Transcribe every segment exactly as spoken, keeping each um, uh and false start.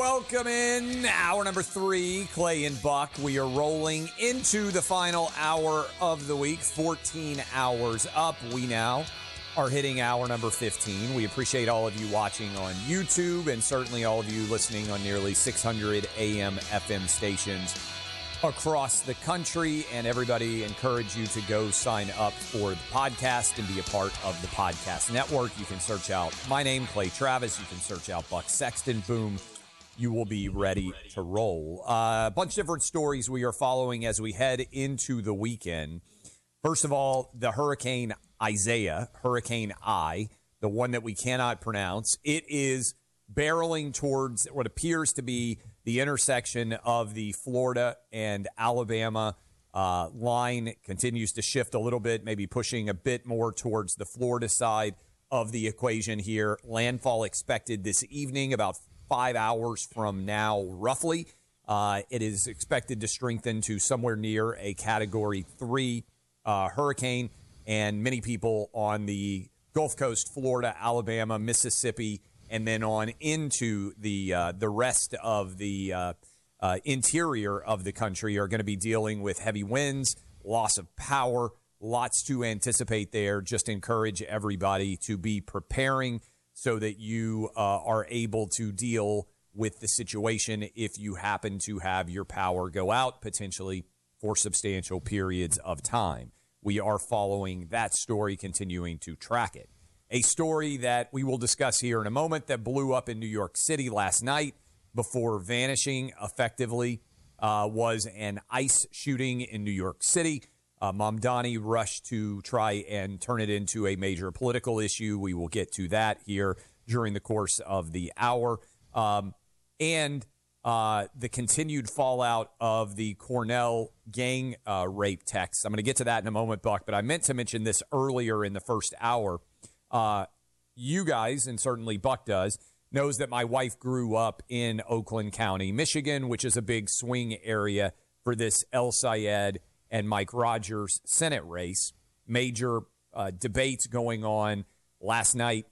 welcome in hour number three, Clay and Buck. We are rolling into the final hour of the week, fourteen hours up. We now are hitting hour number fifteen. We appreciate all of you watching on YouTube and certainly all of you listening on nearly six hundred A M F M stations across the country. And everybody, encourage you to go sign up for the podcast and be a part of the podcast network. You can search out my name, Clay Travis. You can search out Buck Sexton. Boom. You will be ready to roll. Uh, a bunch of different stories we are following as we head into the weekend. First of all, the Hurricane Isaiah, Hurricane I, the one that we cannot pronounce. It is barreling towards what appears to be the intersection of the Florida and Alabama uh, line. It continues to shift a little bit, maybe pushing a bit more towards the Florida side of the equation here. Landfall expected this evening, about five hours from now, roughly. Uh, it is expected to strengthen to somewhere near a Category three uh, hurricane, and many people on the Gulf Coast, Florida, Alabama, Mississippi, and then on into the uh, the rest of the uh, uh, interior of the country are going to be dealing with heavy winds, loss of power, lots to anticipate there. Just encourage everybody to be preparing so that you uh, are able to deal with the situation if you happen to have your power go out, potentially for substantial periods of time. We are following that story, continuing to track it. A story that we will discuss here in a moment that blew up in New York City last night before vanishing effectively uh, was an ICE shooting in New York City. Uh, Mamdani rushed to try and turn it into a major political issue. We will get to that here during the course of the hour. Um, and uh, the continued fallout of the Cornell gang uh, rape text. I'm going to get to that in a moment, Buck, but I meant to mention this earlier in the first hour. Uh, you guys, and certainly Buck does, knows that my wife grew up in Oakland County, Michigan, which is a big swing area for this El Sayed and Mike Rogers Senate race. Major uh, debates going on last night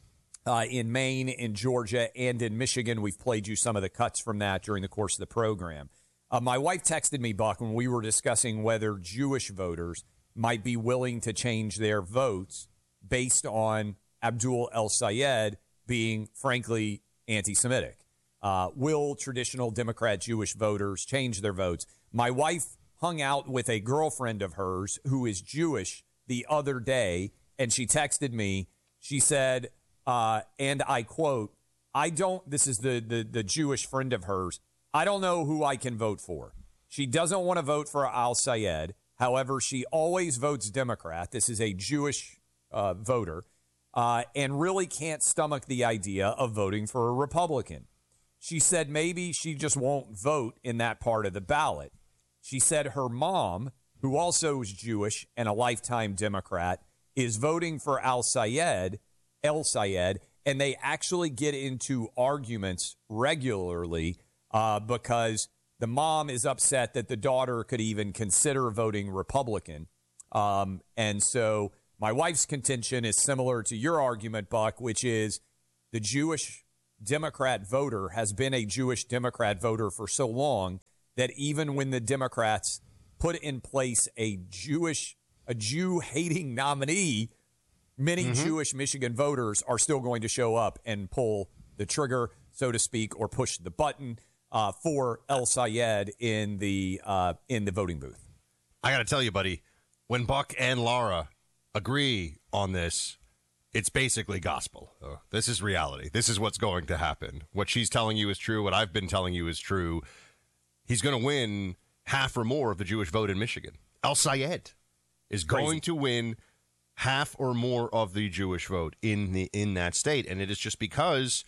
uh, in Maine, in Georgia, and in Michigan. We've played you some of the cuts from that during the course of the program. Uh, my wife texted me, Buck, when we were discussing whether Jewish voters might be willing to change their votes based on Abdul El Sayed being, frankly, anti-Semitic. Uh, will traditional Democrat Jewish voters change their votes? My wife hung out with a girlfriend of hers who is Jewish the other day, and she texted me. She said, uh, and I quote, I don't, this is the, the, the Jewish friend of hers, I don't know who I can vote for. She doesn't want to vote for Al Sayed. However, she always votes Democrat. This is a Jewish uh, voter, uh, and really can't stomach the idea of voting for a Republican. She said maybe she just won't vote in that part of the ballot. She said her mom, who also is Jewish and a lifetime Democrat, is voting for Al Sayed, El Sayed, and they actually get into arguments regularly uh, because the mom is upset that the daughter could even consider voting Republican. Um, and so my wife's contention is similar to your argument, Buck, which is the Jewish Democrat voter has been a Jewish Democrat voter for so long that even when the Democrats put in place a Jewish, a Jew-hating nominee, many mm-hmm. Jewish Michigan voters are still going to show up and pull the trigger, so to speak, or push the button uh, for El Sayed in the uh, in the voting booth. I got to tell you, buddy, when Buck and Laura agree on this, it's basically gospel. Uh, this is reality. This is what's going to happen. What she's telling you is true. What I've been telling you is true. He's going to win half or more of the Jewish vote in Michigan. El Sayed is Crazy. going to win half or more of the Jewish vote in the in that state. And it is just because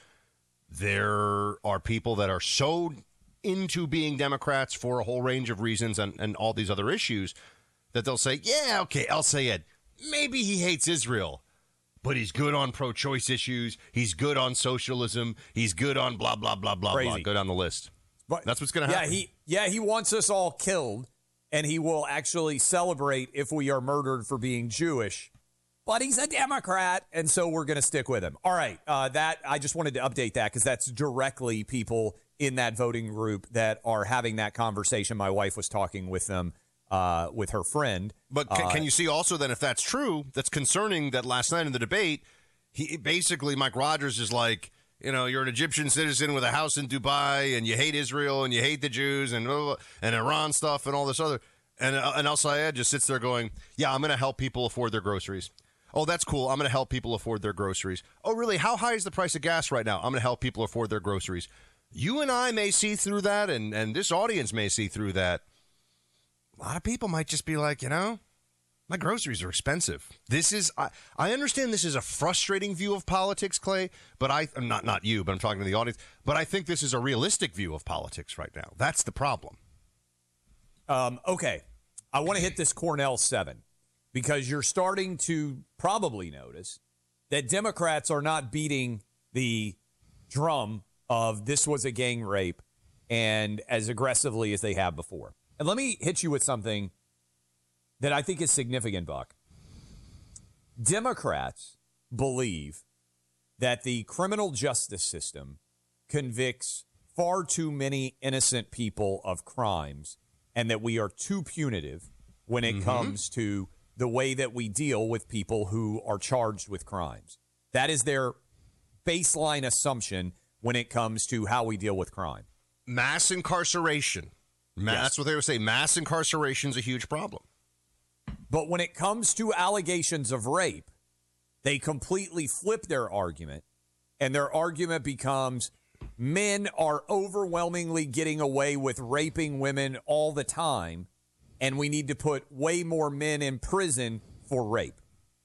there are people that are so into being Democrats for a whole range of reasons and, and all these other issues that they'll say, yeah, okay, El Sayed, maybe he hates Israel, but he's good on pro-choice issues. He's good on socialism. He's good on blah, blah, blah, blah, Crazy. blah. Go down the list. But that's what's going to happen. Yeah, he yeah he wants us all killed, and he will actually celebrate if we are murdered for being Jewish. but he's a Democrat, and so we're going to stick with him. All right, uh, that I just wanted to update that because that's directly people in that voting group that are having that conversation. My wife was talking with them, uh, with her friend. But can, uh, can you see also then if that's true, that's concerning that last night in the debate, he basically Mike Rogers is like, you know, you're an Egyptian citizen with a house in Dubai, and you hate Israel, and you hate the Jews, and blah, blah, blah, and Iran stuff, and all this other. And, uh, and Al-Sayed just sits there going, yeah, I'm going to help people afford their groceries. Oh, that's cool. I'm going to help people afford their groceries. Oh, really? How high is the price of gas right now? I'm going to help people afford their groceries. You and I may see through that, and, and this audience may see through that. A lot of people might just be like, you know, my groceries are expensive. This is, I, I understand this is a frustrating view of politics, Clay, but I, not not you, but I'm talking to the audience, but I think this is a realistic view of politics right now. That's the problem. Um, okay. I want to hit this Cornell seven because you're starting to probably notice that Democrats are not beating the drum of this was a gang rape and as aggressively as they have before. And let me hit you with something that I think is significant, Buck. Democrats believe that the criminal justice system convicts far too many innocent people of crimes and that we are too punitive when it mm-hmm. comes to the way that we deal with people who are charged with crimes. That is their baseline assumption when it comes to how we deal with crime. Mass incarceration. Ma- yes. That's what they would say. Mass incarceration is a huge problem. But when it comes to allegations of rape, they completely flip their argument, and their argument becomes men are overwhelmingly getting away with raping women all the time, and we need to put way more men in prison for rape.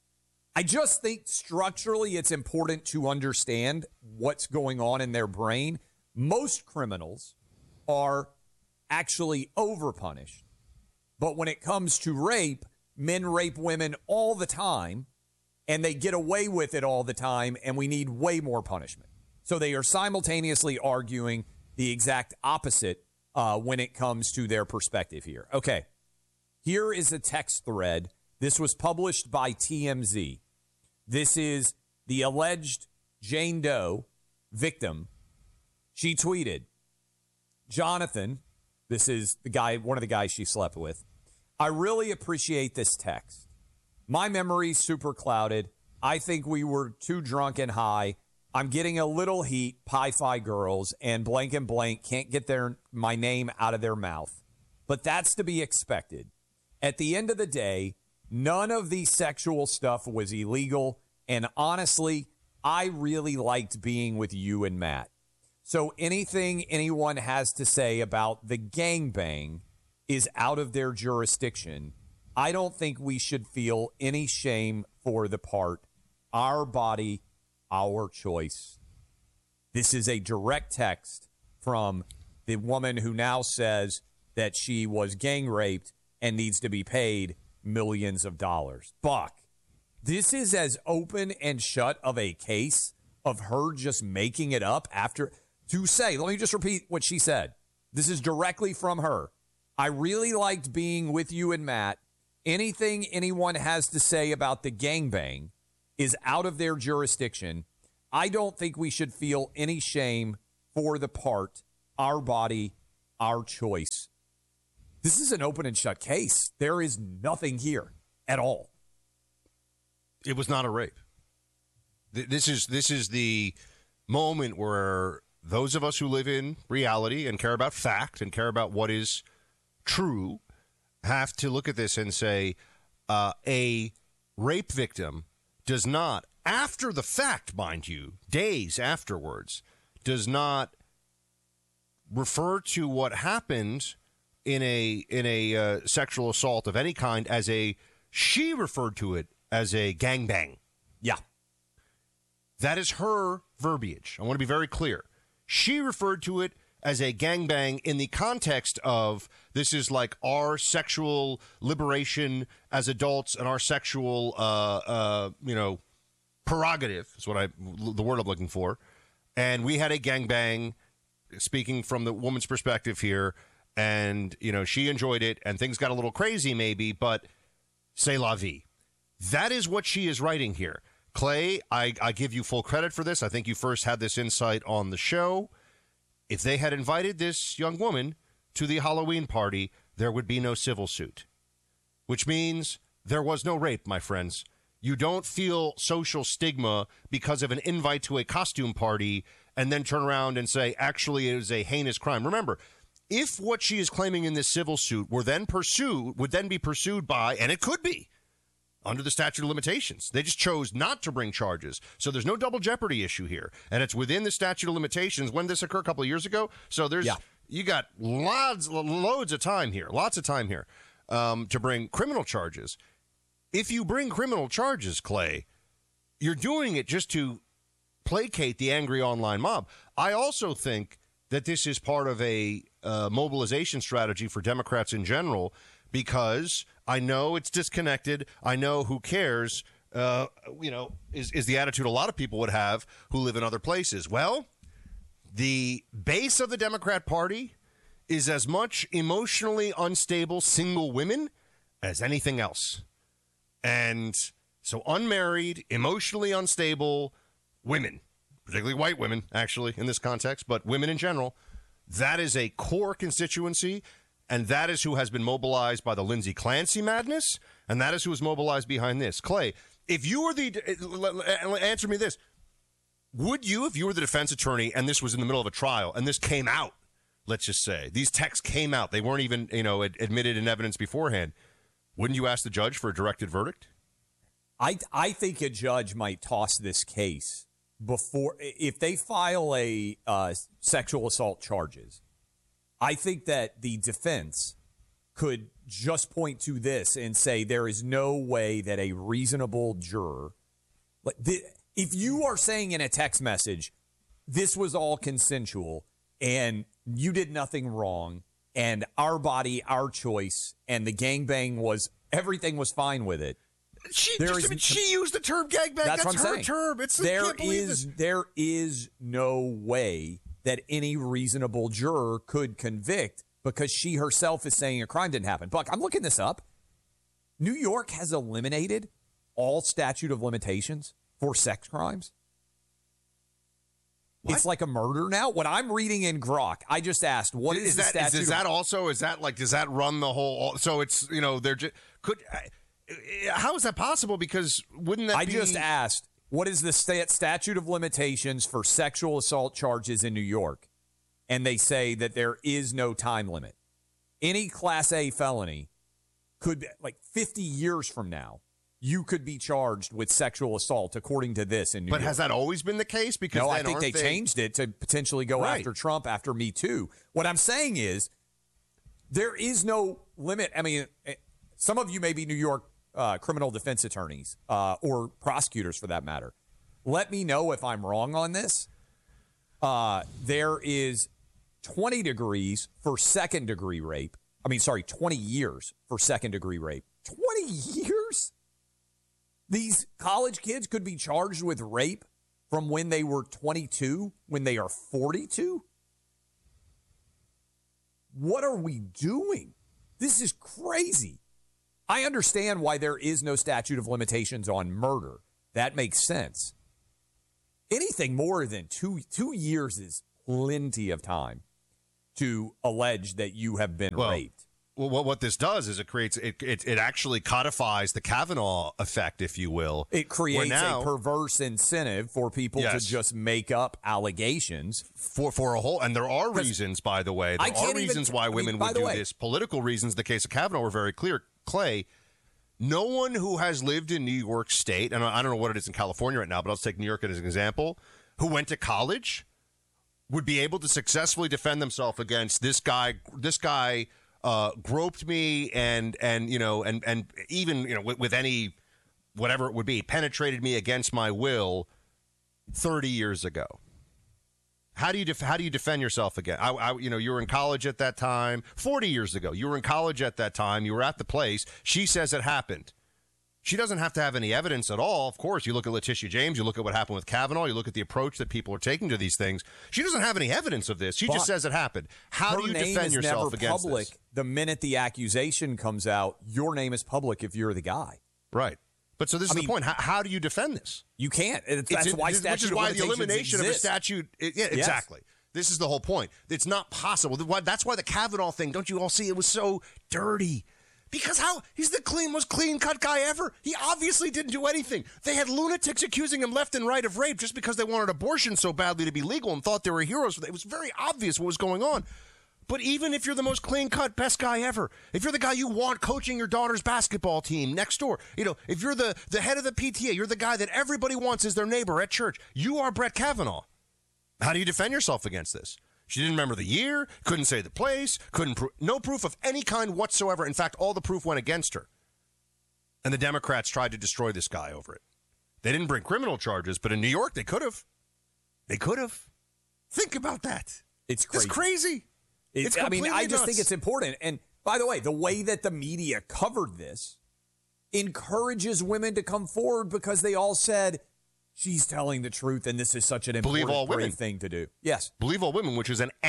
I just think structurally it's important to understand what's going on in their brain. Most criminals are actually overpunished. But when it comes to rape, men rape women all the time, and they get away with it all the time, and we need way more punishment. So they are simultaneously arguing the exact opposite uh, when it comes to their perspective here. Okay, here is a text thread. This was published by T M Z. This is the alleged Jane Doe victim. She tweeted, Jonathan, this is the guy, one of the guys she slept with. I really appreciate this text. My memory's super clouded. I think we were too drunk and high. I'm getting a little heat, Pi-Fi girls, and blank and blank can't get their my name out of their mouth. But that's to be expected. At the end of the day, none of the sexual stuff was illegal. And honestly, I really liked being with you and Matt. So anything anyone has to say about the gangbang is out of their jurisdiction. I don't think we should feel any shame for the part. Our body, our choice. This is a direct text from the woman who now says that she was gang raped and needs to be paid millions of dollars. Buck, this is as open and shut of a case of her just making it up after to say, let me just repeat what she said. This is directly from her. I really liked being with you and Matt. Anything anyone has to say about the gangbang is out of their jurisdiction. I don't think we should feel any shame for the part, our body, our choice. This is an open and shut case. There is nothing here at all. It was not a rape. This is this is the moment where those of us who live in reality and care about fact and care about what is true have to look at this and say uh, a rape victim does not, after the fact, mind you, days afterwards, does not refer to what happened in a in a uh, sexual assault of any kind as a, she referred to it as a gangbang. Yeah. That is her verbiage. I want to be very clear. She referred to it as a gangbang in the context of this is like our sexual liberation as adults and our sexual, uh, uh, you know, prerogative is what I, the word I'm looking for. And we had a gangbang, speaking from the woman's perspective here, and, you know, she enjoyed it and things got a little crazy maybe, but c'est la vie. That is what she is writing here. Clay, I, I give you full credit for this. I think you first had this insight on the show. If they had invited this young woman to the Halloween party, there would be no civil suit, which means there was no rape, my friends. You don't feel social stigma because of an invite to a costume party and then turn around and say, actually, it is a heinous crime. Remember, if what she is claiming in this civil suit were then pursued, would then be pursued by, and it could be, under the statute of limitations. They just chose not to bring charges. So there's no double jeopardy issue here. And it's within the statute of limitations. When did this occur? A couple of years ago? So there's yeah. you got lots, loads of time here, lots of time here um, to bring criminal charges. If you bring criminal charges, Clay, you're doing it just to placate the angry online mob. I also think that this is part of a uh, mobilization strategy for Democrats in general, because I know it's disconnected. I know who cares, uh, you know, is, is the attitude a lot of people would have who live in other places. Well, the base of the Democrat Party is as much emotionally unstable single women as anything else. And so unmarried, emotionally unstable women, particularly white women, actually, in this context, but women in general, that is a core constituency. And that is who has been mobilized by the Lindsey Clancy madness, and that is who is mobilized behind this. Clay, if you were the – answer me this. Would you, if you were the defense attorney and this was in the middle of a trial and this came out, let's just say, these texts came out, they weren't even, you know, admitted in evidence beforehand, wouldn't you ask the judge for a directed verdict? I, I think a judge might toss this case before – if they file a uh, sexual assault charges – I think that the defense could just point to this and say there is no way that a reasonable juror, like the, if you are saying in a text message, this was all consensual and you did nothing wrong and our body, our choice, and the gangbang was, everything was fine with it. She, just, is, I mean, she used the term gangbang. That's, that's what I'm her saying. term. It's, there is there is no way that any reasonable juror could convict because she herself is saying a crime didn't happen. Buck, I'm looking this up. New York has eliminated all statute of limitations for sex crimes. What? It's like a murder now. What I'm reading in Grok, I just asked, what is, is the that, statute? Is, is that also, is that like, does that run the whole, so it's, you know, they're just, could, how is that possible? Because wouldn't that I be? I just asked, what is the stat- statute of limitations for sexual assault charges in New York? And they say that there is no time limit. Any Class A felony could, like fifty years from now, you could be charged with sexual assault, according to this in New but York. But has that always been the case? Because no, then I think they, they changed it to potentially go right. after Trump, after Me Too. What I'm saying is there is no limit. I mean, some of you may be New York Uh, criminal defense attorneys uh, or prosecutors for that matter. Let me know if I'm wrong on this. Uh, there is twenty degrees for second degree rape. I mean, sorry, twenty years for second degree rape. twenty years? These college kids could be charged with rape from when they were twenty-two, when they are forty-two? What are we doing? This is crazy. I understand why there is no statute of limitations on murder. That makes sense. Anything more than two two years is plenty of time to allege that you have been well, raped. Well, what, what this does is it creates, it, it, it actually codifies the Kavanaugh effect, if you will. It creates now, a perverse incentive for people yes. to just make up allegations. For for a whole, and there are reasons, by the way, there are reasons even, why I mean, women would the do way, this. Political reasons, the case of Kavanaugh were very clear. Clay, no one who has lived in New York State, and I don't know what it is in California right now, but I'll take New York as an example, who went to college would be able to successfully defend themselves against this guy, this guy uh, groped me and, and you know, and, and even, you know, with, with any, whatever it would be, penetrated me against my will thirty years ago. How do you def- how do you defend yourself again? I, I, you know, you were in college at that time. Forty years ago, you were in college at that time. You were at the place. She says it happened. She doesn't have to have any evidence at all. Of course, you look at Letitia James. You look at what happened with Kavanaugh. You look at the approach that people are taking to these things. She doesn't have any evidence of this. She but just says it happened. How do you defend yourself against public. this? The minute the accusation comes out, your name is public if you're the guy. Right. But so this is I the mean, point. How, how do you defend this? You can't. It's, that's It's, why this, statute which is of why the limitations elimination exists. of a statute. It, yeah, Yes. exactly. This is the whole point. It's not possible. That's why the Kavanaugh thing. Don't you all see? It was so dirty. Because how he's the clean, most clean-cut guy ever. He obviously didn't do anything. They had lunatics accusing him left and right of rape just because they wanted abortion so badly to be legal and thought they were heroes. It was very obvious what was going on. But even if you're the most clean-cut, best guy ever, if you're the guy you want coaching your daughter's basketball team next door, you know, if you're the, the head of the P T A, you're the guy that everybody wants as their neighbor at church, you are Brett Kavanaugh. How do you defend yourself against this? She didn't remember the year, couldn't say the place, couldn't pro- no proof of any kind whatsoever. In fact, all the proof went against her. And the Democrats tried to destroy this guy over it. They didn't bring criminal charges, but in New York, they could have. They could have. Think about that. It's crazy. It's crazy. It's, It's I mean, I just nuts. think it's important. And by the way, the way that the media covered this encourages women to come forward because they all said, she's telling the truth, and this is such an Believe important all women. brave thing to do. Yes. Believe all women, which is an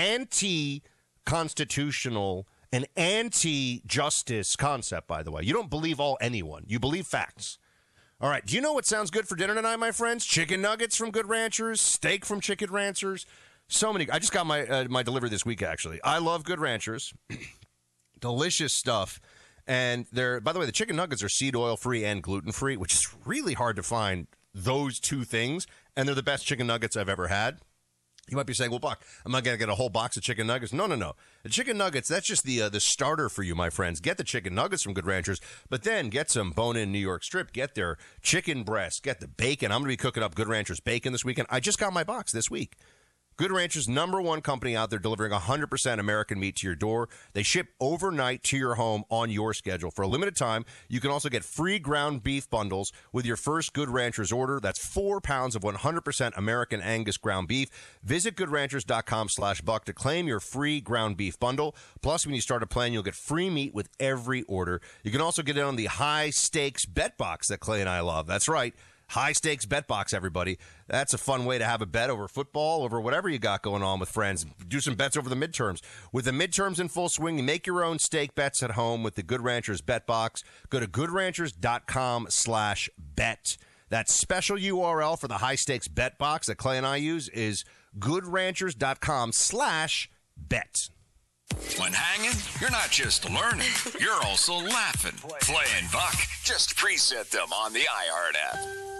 anti-constitutional, an anti-justice concept, by the way. You don't believe all anyone. You believe facts. All right. Do you know what sounds good for dinner tonight, my friends? Chicken nuggets from Good Ranchers, steak from Chicken Ranchers. So many. I just got my uh, my delivery this week, actually. I love Good Ranchers. Delicious stuff. And they're, by the way, the chicken nuggets are seed oil free and gluten free, which is really hard to find those two things. And they're the best chicken nuggets I've ever had. You might be saying, well, Buck, I'm not going to get a whole box of chicken nuggets. No, no, no. The chicken nuggets, that's just the uh, the starter for you, my friends. Get the chicken nuggets from Good Ranchers, but then get some bone-in New York strip. Get their chicken breast. Get the bacon. I'm going to be cooking up Good Ranchers bacon this weekend. I just got my box this week. Good Ranchers, number one company out there delivering one hundred percent American meat to your door. They ship overnight to your home on your schedule. For a limited time, you can also get free ground beef bundles with your first Good Ranchers order. That's four pounds of one hundred percent American Angus ground beef. Visit goodranchers.com slash buck to claim your free ground beef bundle. Plus, when you start a plan, you'll get free meat with every order. You can also get in on the high-stakes bet box that Clay and I love. That's right. High-stakes bet box, everybody. That's a fun way to have a bet over football, over whatever you got going on with friends. Do some bets over the midterms. With the midterms in full swing, you make your own stake bets at home with the Good Ranchers bet box. Go to goodranchers.com slash bet. That special U R L for the high-stakes bet box that Clay and I use is goodranchers.com slash bet. When hanging, you're not just learning, you're also laughing. Clay and Buck, just preset them on the iHeart app.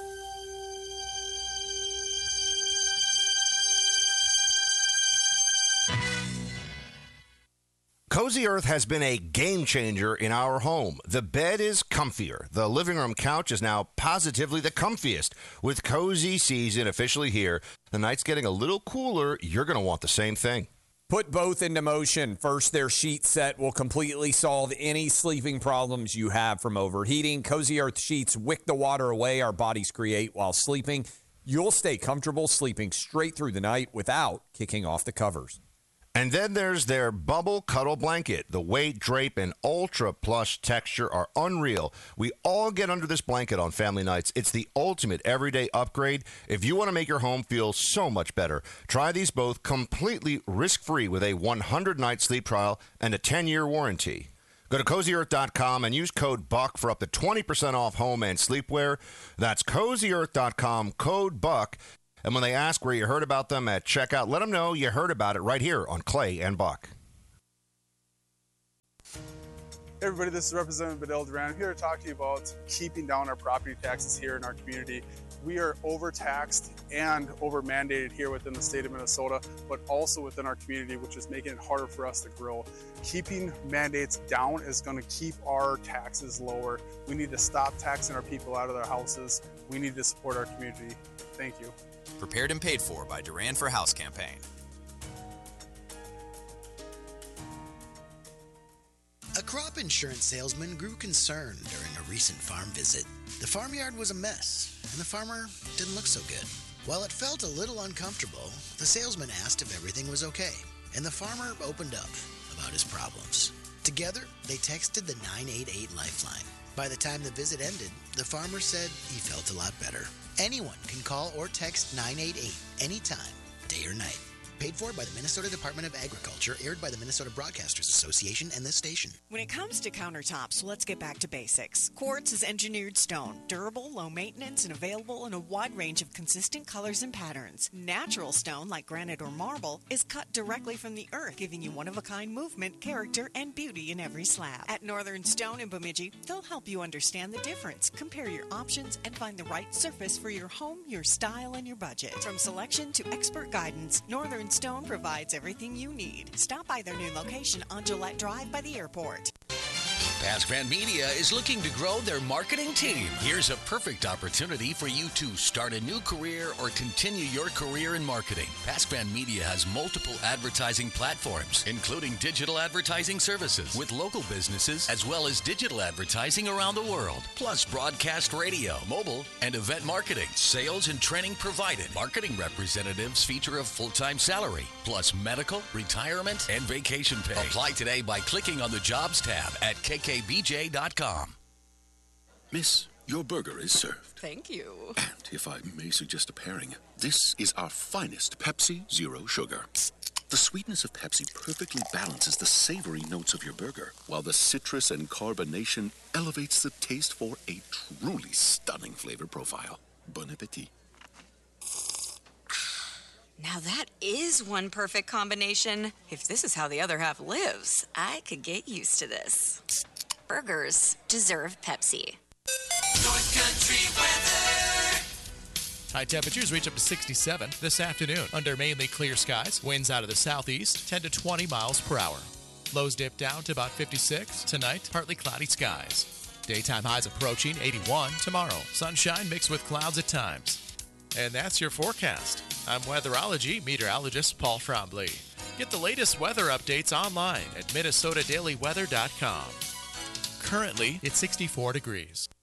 Cozy Earth has been a game changer in our home. The bed is comfier. The living room couch is now positively the comfiest. With cozy season officially here, the night's getting a little cooler. You're going to want the same thing. Put both into motion. First, their sheet set will completely solve any sleeping problems you have from overheating. Cozy Earth sheets wick the water away our bodies create while sleeping. You'll stay comfortable sleeping straight through the night without kicking off the covers. And then there's their Bubble Cuddle Blanket. The weight, drape, and ultra plush texture are unreal. We all get under this blanket on family nights. It's the ultimate everyday upgrade. If you want to make your home feel so much better, try these both completely risk-free with a one hundred night sleep trial and a ten-year warranty. Go to cozy earth dot com and use code BUCK for up to twenty percent off home and sleepwear. That's cozy earth dot com, code BUCK. And when they ask where you heard about them at checkout, let them know you heard about it right here on Clay and Buck. Hey everybody, this is Representative Bedell Duran. I'm here to talk to you about keeping down our property taxes here in our community. We are overtaxed and over mandated here within the state of Minnesota, but also within our community, which is making it harder for us to grow. Keeping mandates down is going to keep our taxes lower. We need to stop taxing our people out of their houses. We need to support our community. Thank you. Prepared and paid for by Duran for House campaign. A crop insurance salesman grew concerned during a recent farm visit. The farmyard was a mess, and the farmer didn't look so good. While it felt a little uncomfortable, the salesman asked if everything was okay, and the farmer opened up about his problems. Together, they texted the nine eight eight Lifeline. By the time the visit ended, the farmer said he felt a lot better. Anyone can call or text nine eight eight anytime, day or night. Paid for by the Minnesota Department of Agriculture, aired by the Minnesota Broadcasters Association and this station. When it comes to countertops, let's get back to basics. Quartz is engineered stone, durable, low maintenance, and available in a wide range of consistent colors and patterns. Natural stone, like granite or marble, is cut directly from the earth, giving you one-of-a-kind movement, character, and beauty in every slab. At Northern Stone in Bemidji, they'll help you understand the difference, compare your options, and find the right surface for your home, your style, and your budget. From selection to expert guidance, Northern Stone provides everything you need. Stop by their new location on Gillette Drive by the airport. Pascran Media is looking to grow their marketing team. Here's a perfect opportunity for you to start a new career or continue your career in marketing. Pascran Media has multiple advertising platforms, including digital advertising services with local businesses, as well as digital advertising around the world, plus broadcast radio, mobile, and event marketing. Sales and training provided. Marketing representatives feature a full-time salary, plus medical, retirement, and vacation pay. Apply today by clicking on the Jobs tab at K K B J dot com. Miss, your burger is served. Thank you. And if I may suggest a pairing, this is our finest Pepsi Zero Sugar. The sweetness of Pepsi perfectly balances the savory notes of your burger, while the citrus and carbonation elevates the taste for a truly stunning flavor profile. Bon appetit. Now that is one perfect combination. If this is how the other half lives, I could get used to this. Burgers deserve Pepsi. North Country weather. High temperatures reach up to sixty-seven this afternoon under mainly clear skies. Winds out of the southeast, ten to twenty miles per hour. Lows dip down to about fifty-six. Tonight, partly cloudy skies. Daytime highs approaching eighty-one tomorrow. Sunshine mixed with clouds at times. And that's your forecast. I'm weatherology meteorologist Paul Trombley. Get the latest weather updates online at Minnesota Daily Weather dot com. Currently, it's sixty-four degrees.